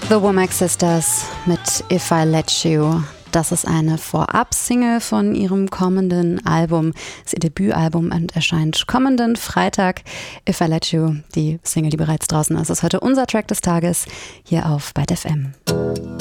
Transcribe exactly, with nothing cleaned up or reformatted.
The Womack Sisters mit If I Let You. Das ist eine Vorab-Single von ihrem kommenden Album. Das ist ihr Debütalbum und erscheint kommenden Freitag. If I Let You, die Single, die bereits draußen ist, ist heute unser Track des Tages hier auf Byte F M.